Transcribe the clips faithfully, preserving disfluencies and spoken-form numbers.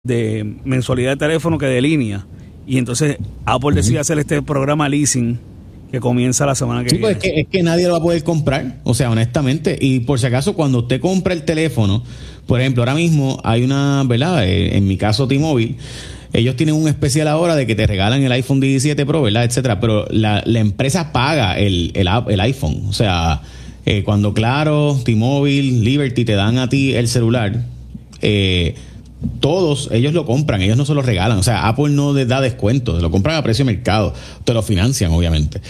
de mensualidad de teléfono que de línea. Y entonces Apple decide hacer este programa leasing que comienza la semana que sí, viene. Pues es, que, es que nadie lo va a poder comprar, o sea, honestamente. Y por si acaso, cuando usted compra el teléfono, por ejemplo, ahora mismo hay una, ¿verdad? Eh, en mi caso, T-Mobile, ellos tienen un especial ahora de que te regalan el iPhone diecisiete Pro, ¿verdad? Etcétera. Pero la, la empresa paga el, el, el iPhone. O sea, eh, cuando Claro, T-Mobile, Liberty te dan a ti el celular, eh, todos ellos lo compran, ellos no se lo regalan. O sea, Apple no les da descuento, lo compran a precio de mercado, te lo financian, obviamente.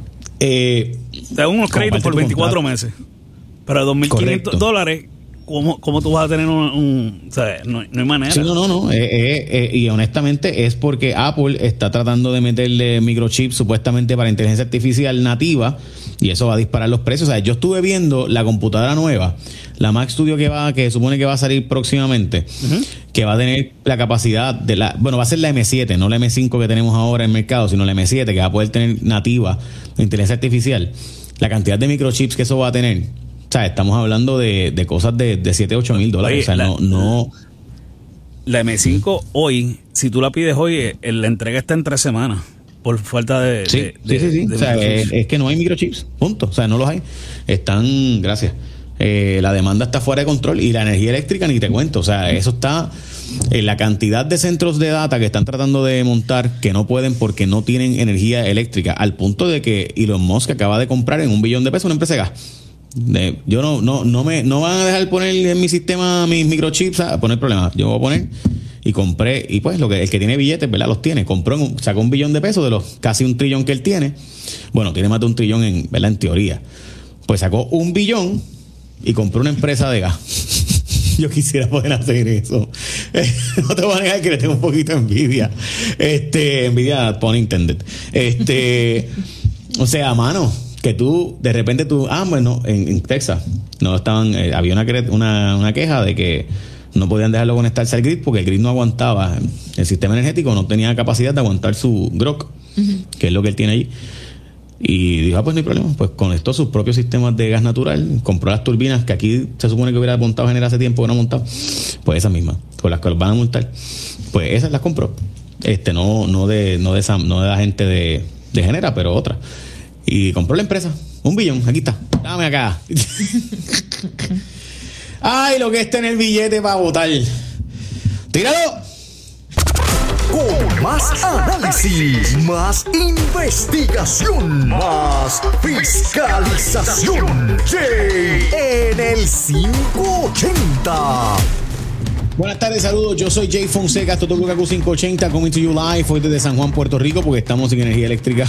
Eh, te dan unos créditos por veinticuatro meses, pero dos mil quinientos dólares. ¿Cómo, ¿Cómo tú vas a tener un...? un o sea, no, no hay manera. Sí, no, no, no. Eh, eh, eh, y honestamente es porque Apple está tratando de meterle microchips supuestamente para inteligencia artificial nativa y eso va a disparar los precios. O sea, yo estuve viendo la computadora nueva, la Mac Studio que va, que supone que va a salir próximamente, uh-huh. que va a tener la capacidad de la... Bueno, va a ser la eme siete, no la eme cinco que tenemos ahora en el mercado, sino la eme siete, que va a poder tener nativa inteligencia artificial. La cantidad de microchips que eso va a tener... O sea, estamos hablando de, de cosas de, de siete, ocho mil dólares. Oye, o sea, la, no, no. La eme cinco hoy, si tú la pides hoy, la entrega está en tres semanas. Por falta de. Sí, de, sí, de, sí. sí. de o sea, es, es que no hay microchips. Punto. O sea, no los hay. Están. Gracias. Eh, la demanda está fuera de control y la energía eléctrica ni te cuento. O sea, eso está. Eh, la cantidad de centros de data que están tratando de montar que no pueden porque no tienen energía eléctrica. Al punto de que Elon Musk acaba de comprar en un billón de pesos una empresa de gas. De, yo no, no, no me, no van a dejar poner en mi sistema mis microchips a poner problemas. Yo voy a poner y compré, y pues lo que el que tiene billetes, ¿verdad? Los tiene. Compró, en un, sacó un billón de pesos de los casi un trillón que él tiene. Bueno, tiene más de un trillón en, ¿verdad? En teoría. Pues sacó un billón y compró una empresa de gas. Yo quisiera poder hacer eso. No te voy a negar que le tengo un poquito de envidia. Este, envidia pun intended. Este, o sea, mano. Que tú, de repente tú, ah, bueno, en, en Texas, no estaban, eh, había una, una, una queja de que no podían dejarlo conectarse al grid porque el grid no aguantaba, el sistema energético no tenía capacidad de aguantar su grok, uh-huh. que es lo que él tiene allí. Y dijo, ah, pues no hay problema, pues conectó sus propios sistemas de gas natural, compró las turbinas que aquí se supone que hubiera montado Genera hace tiempo que no ha montado, pues esas mismas, con las que los van a multar, pues esas las compró. Este, no, no de, no de esa, no de la gente de, de Genera, pero otra. Y compró la empresa. Un billón. Aquí está. Dame acá. Ay, lo que es tener billete para votar. ¡Tíralo! Con más análisis, más investigación, más fiscalización. Jay en el quinientos ochenta. Buenas tardes, saludos. Yo soy Jay Fonseca, esto es W K Q quinientos ochenta, coming to you live hoy desde San Juan, Puerto Rico, porque estamos sin energía eléctrica.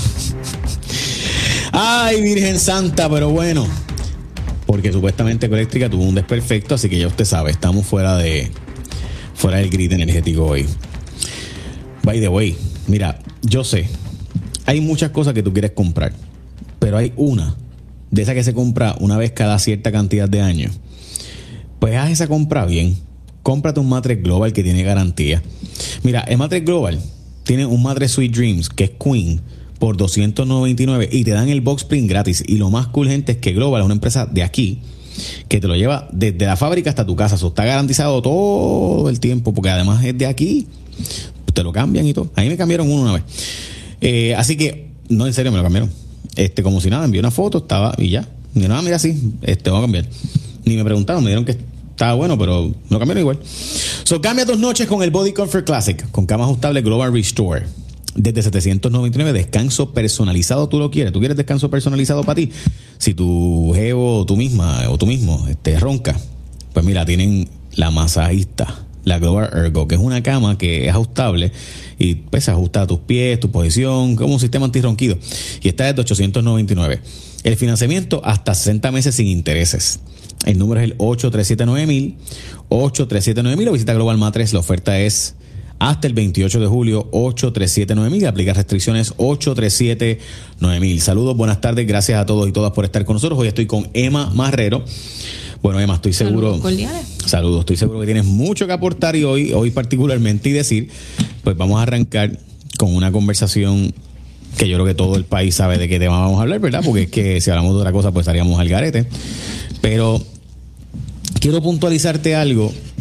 Ay, Virgen Santa, pero bueno, porque supuestamente Ecoeléctrica tuvo un desperfecto, así que ya usted sabe, estamos fuera de fuera del grid energético hoy. By the way, mira, yo sé, hay muchas cosas que tú quieres comprar, pero hay una de esas que se compra una vez cada cierta cantidad de años. Pues haz esa compra bien. Cómprate un Mattress Global que tiene garantía. Mira, el Mattress Global tiene un Mattress Sweet Dreams que es Queen por doscientos noventa y nueve y te dan el box spring gratis. Y lo más cool, gente, es que Global es una empresa de aquí que te lo lleva desde la fábrica hasta tu casa. Eso está garantizado todo el tiempo porque además es de aquí. Te lo cambian y todo. A mí me cambiaron uno una vez. Eh, así que, no, en serio, me lo cambiaron. Este, como si nada, envié una foto, estaba y ya. Y nada, mira, sí, este, vamos a cambiar. Ni me preguntaron, me dijeron que estaba bueno, pero no cambiaron igual. So, cambia tus noches con el Body Comfort Classic, con cama ajustable Global Restore. Desde setecientos noventa y nueve, descanso personalizado, tú lo quieres. ¿Tú quieres descanso personalizado para ti? Si tu jevo o tú misma o tú mismo te ronca, pues mira, tienen la masajista, la Global Ergo, que es una cama que es ajustable y pues se ajusta a tus pies, tu posición, como un sistema antirronquido. Y está desde ochocientos noventa y nueve. El financiamiento hasta sesenta meses sin intereses. El número es el ocho tres siete nueve mil, ocho tres siete nueve mil, o visita Global Mattress. La oferta es hasta el veintiocho de julio, ocho tres siete nueve mil, aplica restricciones ocho tres siete nueve mil. Saludos, buenas tardes, gracias a todos y todas por estar con nosotros. Hoy estoy con Emma Marrero. Bueno, Emma, estoy seguro. Saludos cordiales. Saludos, estoy seguro que tienes mucho que aportar y hoy, hoy particularmente y decir, pues vamos a arrancar con una conversación que yo creo que todo el país sabe de qué tema vamos a hablar, ¿verdad? Porque es que si hablamos de otra cosa, pues estaríamos al garete. Pero quiero puntualizarte algo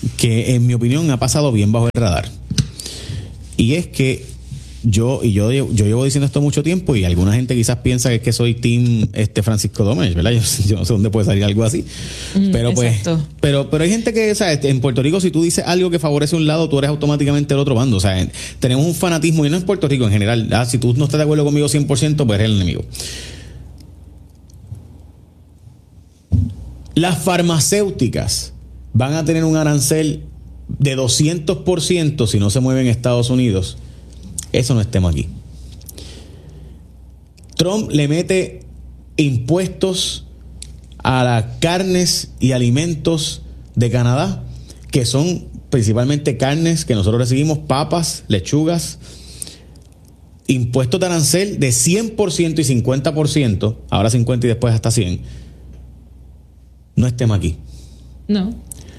que en mi opinión ha pasado bien bajo el radar. Y es que yo, y yo, yo llevo diciendo esto mucho tiempo, y alguna gente quizás piensa que es que soy team este Francisco Domenech, ¿verdad? Yo, yo no sé dónde puede salir algo así. Mm, pero pues, exacto. pero, pero hay gente que, ¿sabes? En Puerto Rico, si tú dices algo que favorece un lado, tú eres automáticamente el otro bando. O sea, tenemos un fanatismo, y no en Puerto Rico en general. ¿Ah? Si tú no estás de acuerdo conmigo cien por ciento, pues eres el enemigo. Las farmacéuticas van a tener un arancel de doscientos por ciento si no se mueven en Estados Unidos. Eso no es tema aquí. Trump le mete impuestos a las carnes y alimentos de Canadá, que son principalmente carnes que nosotros recibimos, papas, lechugas, impuestos de arancel de cien por ciento y cincuenta por ciento, ahora cincuenta y después hasta cien. No es tema aquí. No.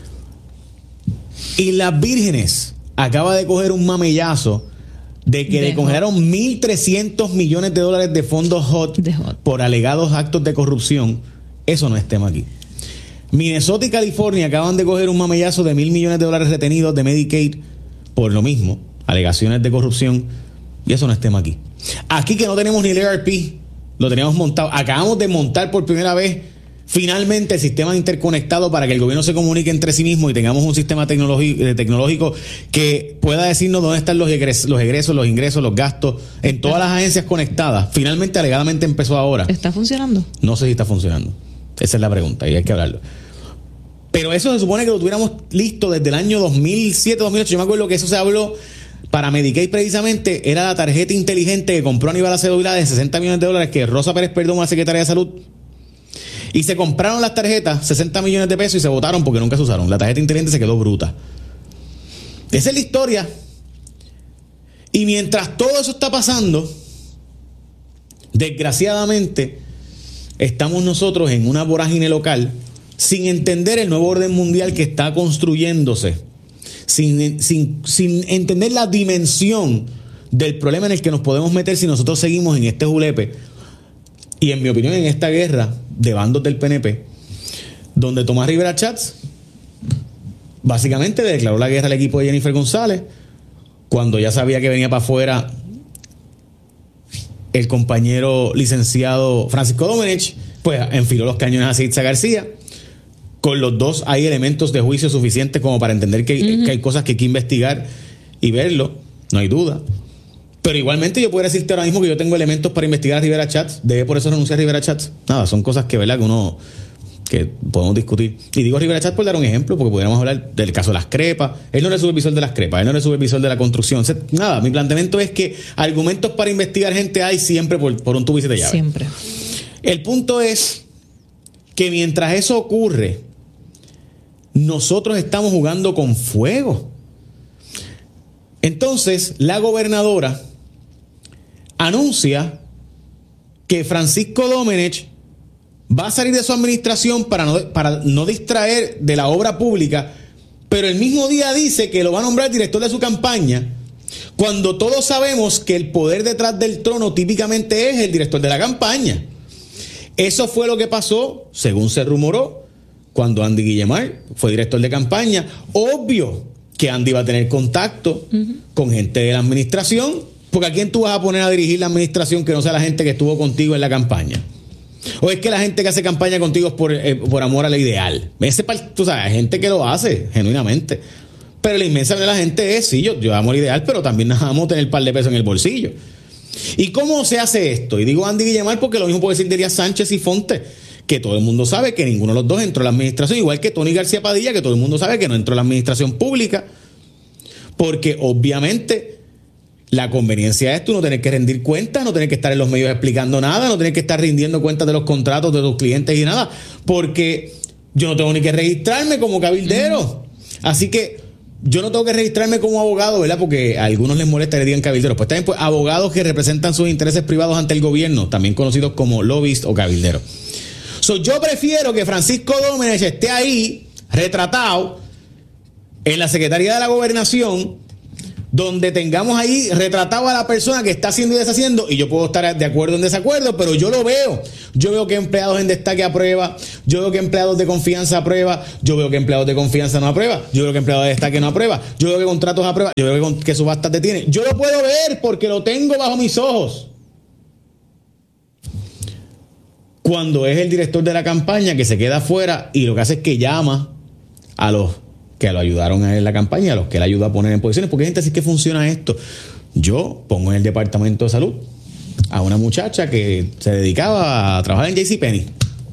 Y las Vírgenes acaba de coger un mamellazo de que de le congelaron mil trescientos millones de dólares de fondos hot, de hot por alegados actos de corrupción. Eso no es tema aquí. Minnesota y California acaban de coger un mamellazo de mil millones de dólares retenidos de Medicaid por lo mismo, alegaciones de corrupción, y eso no es tema aquí. Aquí que no tenemos ni el E R P, lo teníamos montado. Acabamos de montar por primera vez finalmente el sistema interconectado para que el gobierno se comunique entre sí mismo y tengamos un sistema tecnológico, tecnológico que pueda decirnos dónde están los egresos, los egresos, los ingresos, los gastos en todas las agencias conectadas. Finalmente, alegadamente empezó ahora. ¿Está funcionando? No sé si está funcionando. Esa es la pregunta y hay que hablarlo. Pero eso se supone que lo tuviéramos listo desde el año dos mil siete, dos mil ocho. Yo me acuerdo que eso se habló para Medicaid precisamente. Era la tarjeta inteligente que compró Aníbal Acevedo Vilá de sesenta millones de dólares que Rosa Pérez Perdomo, la secretaria de Salud. Y se compraron las tarjetas, sesenta millones de pesos, y se votaron porque nunca se usaron. La tarjeta inteligente se quedó bruta. Esa es la historia. Y mientras todo eso está pasando, desgraciadamente, estamos nosotros en una vorágine local sin entender el nuevo orden mundial que está construyéndose, sin, sin, sin entender la dimensión del problema en el que nos podemos meter si nosotros seguimos en este julepe. Y en mi opinión, en esta guerra de bandos del P N P, donde Tomás Rivera Chats básicamente declaró la guerra al equipo de Jennifer González, cuando ya sabía que venía para afuera el compañero licenciado Francisco Domenech, pues enfiló los cañones a Sitza García. Con los dos hay elementos de juicio suficientes como para entender que, uh-huh. que hay cosas que hay que investigar y verlo, no hay duda. Pero igualmente yo puedo decirte ahora mismo que yo tengo elementos para investigar a Rivera Chats. ¿Debe por eso renunciar a Rivera Chats? Nada, son cosas que, ¿verdad?, que uno que podemos discutir. Y digo Rivera Chats por dar un ejemplo, porque podríamos hablar del caso de las crepas. Él no era el supervisor de las crepas, él no era el supervisor de la construcción. O sea, nada, mi planteamiento es que argumentos para investigar gente hay siempre por, por un tubo y siete llaves. Siempre. El punto es que mientras eso ocurre, nosotros estamos jugando con fuego. Entonces, la gobernadora anuncia que Francisco Domenech va a salir de su administración para no, para no distraer de la obra pública, pero el mismo día dice que lo va a nombrar director de su campaña, cuando todos sabemos que el poder detrás del trono típicamente es el director de la campaña. Eso fue lo que pasó, según se rumoró, cuando Andy Guillemard fue director de campaña. Obvio que Andy va a tener contacto uh-huh. con gente de la administración, porque ¿a quién tú vas a poner a dirigir la administración que no sea la gente que estuvo contigo en la campaña? ¿O es que la gente que hace campaña contigo es por, eh, por amor al ideal? Ese, tú sabes, hay gente que lo hace genuinamente, pero la inmensa mayoría de la gente es, sí, yo, yo amo el ideal, pero también nos vamos a tener un par de pesos en el bolsillo. ¿Y cómo se hace esto? Y digo Andy Guillemard porque lo mismo puede decir de Elías Sánchez y Fonte, que todo el mundo sabe que ninguno de los dos entró a la administración, igual que Tony García Padilla, que todo el mundo sabe que no entró a la administración pública, porque obviamente la conveniencia es tú no tener que rendir cuentas, no tener que estar en los medios explicando nada, no tener que estar rindiendo cuentas de los contratos de tus clientes y nada, porque yo no tengo ni que registrarme como cabildero. Uh-huh. Así que yo no tengo que registrarme como abogado, ¿verdad? Porque a algunos les molesta que le digan cabilderos. Pues también pues, abogados que representan sus intereses privados ante el gobierno, también conocidos como lobbyist o cabilderos. So, yo prefiero que Francisco Domenech esté ahí, retratado, en la Secretaría de la Gobernación, donde tengamos ahí retratado a la persona que está haciendo y deshaciendo, y yo puedo estar de acuerdo o en desacuerdo, pero yo lo veo. Yo veo que empleados en destaque aprueba, yo veo que empleados de confianza aprueba, yo veo que empleados de confianza no aprueba, yo veo que empleados de destaque no aprueba, yo veo que contratos aprueba, yo veo que, que subastas detienen. Yo lo puedo ver porque lo tengo bajo mis ojos. Cuando es el director de la campaña que se queda afuera y lo que hace es que llama a los que lo ayudaron en la campaña, a los que le ayuda a poner en posiciones, porque hay gente así que funciona esto. Yo pongo en el departamento de salud a una muchacha que se dedicaba a trabajar en JCPenney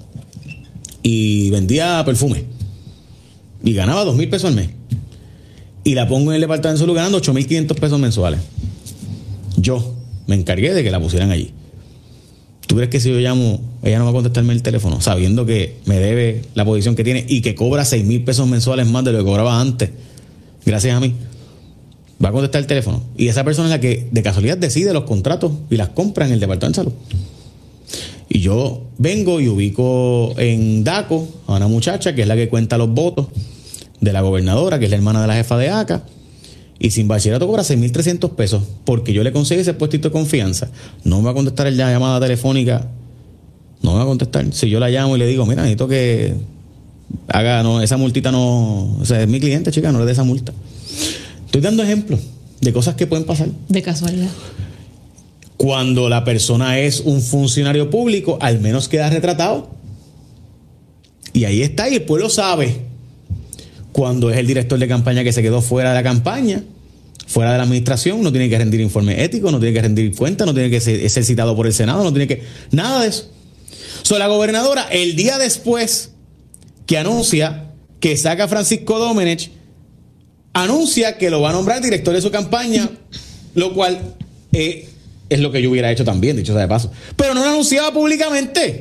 y vendía perfume y ganaba dos mil pesos al mes, y la pongo en el departamento de salud ganando ocho mil quinientos pesos mensuales. Yo me encargué de que la pusieran allí. ¿Tú crees que si yo llamo, ella no va a contestarme el teléfono, sabiendo que me debe la posición que tiene y que cobra seis mil pesos mensuales más de lo que cobraba antes, gracias a mí? Va a contestar el teléfono. Y esa persona es la que de casualidad decide los contratos y las compra en el departamento de salud. Y yo vengo y ubico en DACO a una muchacha que es la que cuenta los votos de la gobernadora, que es la hermana de la jefa de ACA, y sin bachillerato cobra seis mil trescientos pesos porque yo le conseguí ese puestito de confianza. No me va a contestar la llamada telefónica, no me va a contestar. Si yo la llamo y le digo, mira, necesito que haga, no, esa multita no, o sea, es mi cliente, chica, no le dé esa multa. Estoy dando ejemplos de cosas que pueden pasar. De casualidad. Cuando la persona es un funcionario público, al menos queda retratado. Y ahí está, y el pueblo sabe. Cuando es el director de campaña que se quedó fuera de la campaña, fuera de la administración, no tiene que rendir informe ético, no tiene que rendir cuentas, no tiene que ser, ser citado por el Senado, no tiene que... Nada de eso. So, la gobernadora, el día después que anuncia que saca a Francisco Domenech, anuncia que lo va a nombrar director de su campaña, lo cual eh, es lo que yo hubiera hecho también, dicho sea de paso. Pero no lo anunciaba públicamente.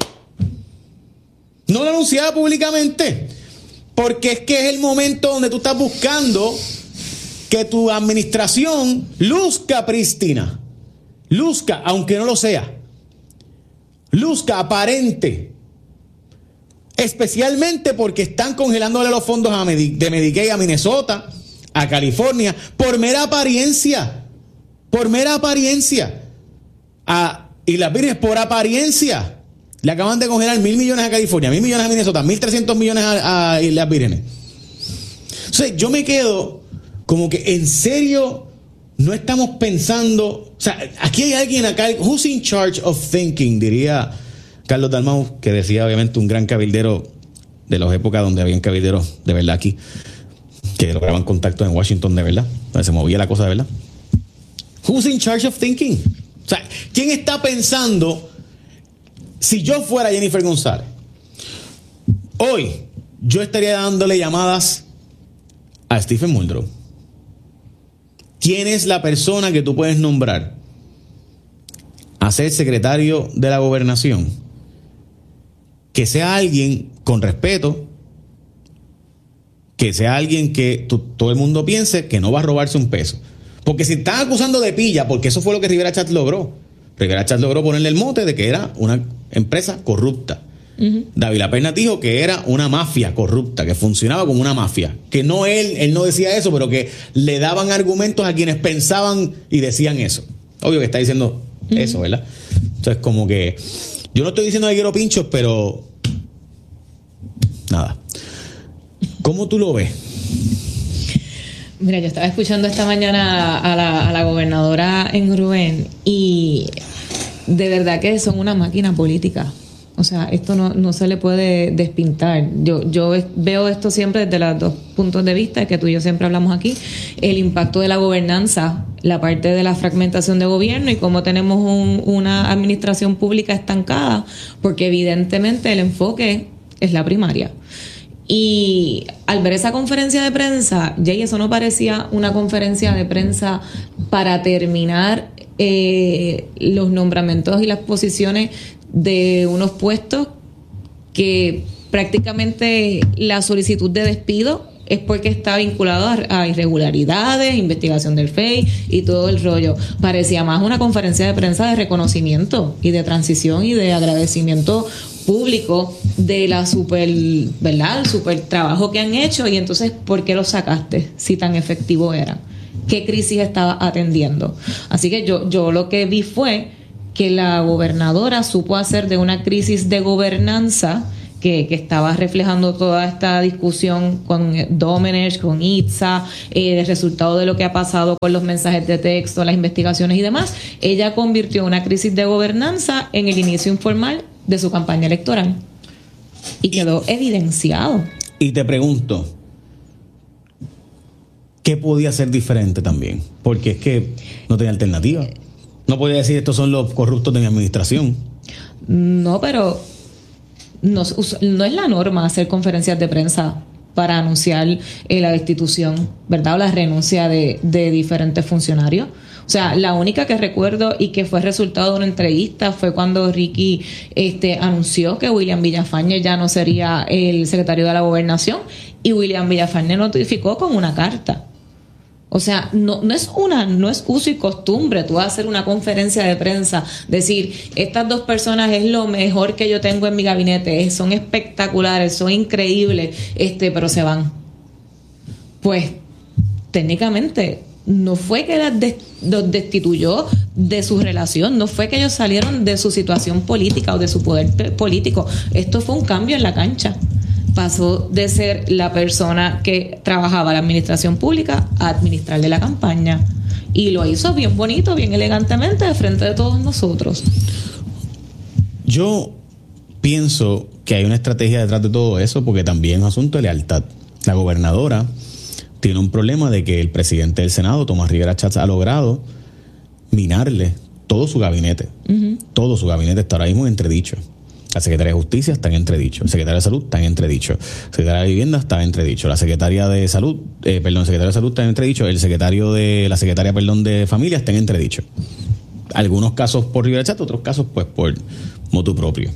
No lo anunciaba públicamente. Porque es que es el momento donde tú estás buscando que tu administración luzca prístina. Luzca, aunque no lo sea. Luzca aparente. Especialmente porque están congelándole los fondos a Medi- de Medicaid a Minnesota, a California, por mera apariencia. Por mera apariencia. A Islas Vírgenes, por apariencia. Le acaban de congelar mil millones a California, mil millones a Minnesota, mil trescientos millones a, a Islas Vírgenes. O sea, yo me quedo como que en serio no estamos pensando. O sea, aquí hay alguien acá, who's in charge of thinking, diría Carlos Dalmau, que decía obviamente un gran cabildero de las épocas donde habían cabilderos de verdad aquí, que lograban contacto en Washington de verdad, donde se movía la cosa de verdad. Who's in charge of thinking? O sea, ¿quién está pensando? Si yo fuera Jennifer González, hoy yo estaría dándole llamadas a Stephen Muldrow. ¿Quién es la persona que tú puedes nombrar a ser secretario de la gobernación? Que sea alguien con respeto, que sea alguien que tú, todo el mundo piense que no va a robarse un peso. Porque si están acusando de pilla, porque eso fue lo que Rivera Chatz logró. Rivera Chatz logró ponerle el mote de que era una empresa corrupta. Uh-huh. Dávila Pernas dijo que era una mafia corrupta, que funcionaba como una mafia. Que no él, él no decía eso, pero que le daban argumentos a quienes pensaban y decían eso. Obvio que está diciendo uh-huh. eso, ¿verdad? Entonces, como que yo no estoy diciendo que quiero pinchos, pero nada. ¿Cómo tú lo ves? Mira, yo estaba escuchando esta mañana a la, a la gobernadora en Rubén y de verdad que son una máquina política. O sea, esto no, no se le puede despintar. Yo, yo veo esto siempre desde los dos puntos de vista, que tú y yo siempre hablamos aquí, el impacto de la gobernanza, la parte de la fragmentación de gobierno y cómo tenemos un, una administración pública estancada, porque evidentemente el enfoque es la primaria. Y al ver esa conferencia de prensa, Jay, eso no parecía una conferencia de prensa para terminar eh, los nombramientos y las posiciones de unos puestos que prácticamente la solicitud de despido es porque está vinculado a, a irregularidades, investigación del F E I y todo el rollo. Parecía más una conferencia de prensa de reconocimiento y de transición y de agradecimiento público de la super, ¿verdad? El super trabajo que han hecho. Y entonces, ¿por qué lo sacaste si tan efectivo era? qué crisis estaba atendiendo. Así que yo, yo lo que vi fue que la gobernadora supo hacer de una crisis de gobernanza que, que estaba reflejando toda esta discusión con Domenech, con Itza, eh, el resultado de lo que ha pasado con los mensajes de texto, las investigaciones y demás. Ella convirtió una crisis de gobernanza en el inicio informal de su campaña electoral y quedó evidenciado. Y te pregunto, ¿qué podía ser diferente también? Porque es que no tenía alternativa. No podía decir estos son los corruptos de mi administración. No, pero no, no es la norma hacer conferencias de prensa para anunciar eh, la destitución, ¿verdad? O la renuncia de, de diferentes funcionarios. O sea, la única que recuerdo y que fue resultado de una entrevista fue cuando Ricky este, anunció que William Villafañe ya no sería el secretario de la Gobernación, y William Villafañe notificó con una carta. O sea, no, no es una, no es uso y costumbre tú vas a hacer una conferencia de prensa, decir, estas dos personas es lo mejor que yo tengo en mi gabinete, son espectaculares, son increíbles, este, pero se van. Pues, técnicamente, no fue que las des, los destituyó de su relación, no fue que ellos salieron de su situación política o de su poder político. Esto fue un cambio en la cancha. Pasó de ser la persona que trabajaba la administración pública a administrarle la campaña. Y lo hizo bien bonito, bien elegantemente, de frente de todos nosotros. Yo pienso que hay una estrategia detrás de todo eso, porque también es un asunto de lealtad. La gobernadora tiene un problema de que el presidente del Senado, Tomás Rivera Schatz, ha logrado minarle todo su gabinete. Uh-huh. Todo su gabinete está ahora mismo en entredicho. La secretaria de Justicia está en entredicho, el secretario de Salud está en entredicho, la secretaria de Vivienda está en entredicho, la secretaria de Salud, eh, perdón, el secretario de Salud está en entredicho, el secretario de, la secretaria, perdón, de Familia está en entredicho. Algunos casos por Rivera Schatz, otros casos pues por motu propio.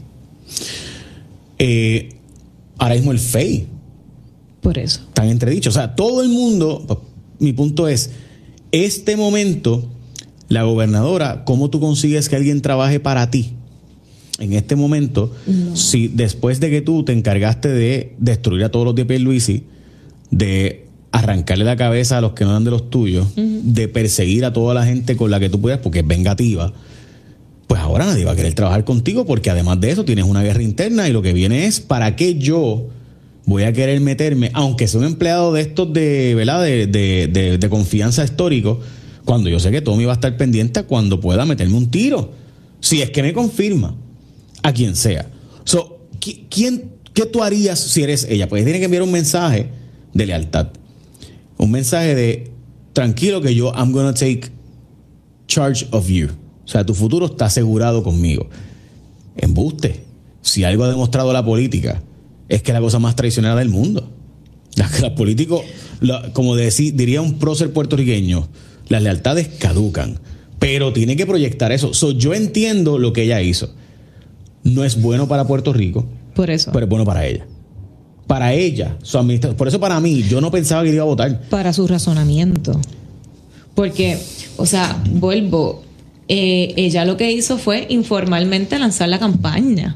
Eh, ahora mismo el F E I por eso está en entredicho. O sea, todo el mundo, mi punto es, este momento, la gobernadora, ¿cómo tú consigues que alguien trabaje para ti? En este momento, no. Si después de que tú te encargaste de destruir a todos los de Pierluisi, de arrancarle la cabeza a los que no eran de los tuyos, uh-huh. de perseguir a toda la gente con la que tú puedas porque es vengativa, pues ahora nadie va a querer trabajar contigo, porque además de eso tienes una guerra interna y lo que viene es, ¿para qué yo voy a querer meterme, aunque sea un empleado de estos de, ¿verdad? de, de, de, de confianza histórico, cuando yo sé que Tommy va a estar pendiente cuando pueda meterme un tiro? Si es que me confirma. A quien sea. So, ¿quién, ¿Qué tú harías si eres ella? Pues tiene que enviar un mensaje de lealtad. Un mensaje de, tranquilo que yo, I'm gonna take charge of you. O sea, tu futuro está asegurado conmigo. Embuste. Si algo ha demostrado la política, es que es la cosa más traicionera del mundo. Los políticos, la, como decir, diría un prócer puertorriqueño, las lealtades caducan. Pero tiene que proyectar eso. So, yo entiendo lo que ella hizo. No es bueno para Puerto Rico, por eso, pero es bueno para ella. Para ella, su administración. Por eso para mí, yo no pensaba que iba a votar. Para su razonamiento. Porque, o sea, vuelvo, eh, ella lo que hizo fue informalmente lanzar la campaña.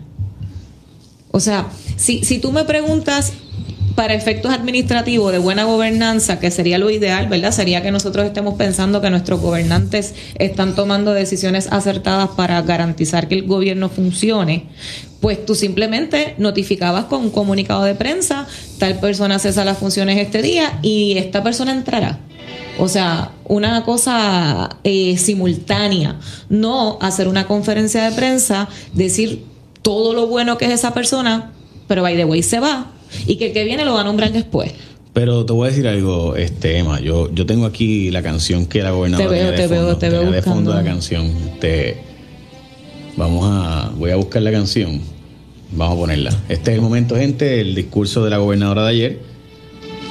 O sea, si, si tú me preguntas para efectos administrativos de buena gobernanza, que sería lo ideal, ¿verdad? Sería que nosotros estemos pensando que nuestros gobernantes están tomando decisiones acertadas para garantizar que el gobierno funcione. Pues tú simplemente notificabas con un comunicado de prensa, tal persona cesa las funciones este día y esta persona entrará. O sea, una cosa eh, simultánea, no hacer una conferencia de prensa, decir todo lo bueno que es esa persona, pero by the way se va. Y que el que viene lo va a nombrar después. Pero te voy a decir algo, este Emma, yo, yo tengo aquí la canción que la gobernadora te veo, tenía de te fondo, veo, te veo de fondo buscando. la canción. Te, vamos a, voy a buscar la canción, vamos a ponerla. Este es el momento, gente, el discurso de la gobernadora de ayer.